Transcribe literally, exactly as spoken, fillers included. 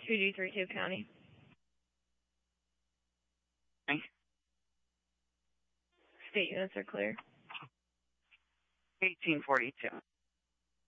two G three two County. Thanks. State units are clear. eighteen forty-two.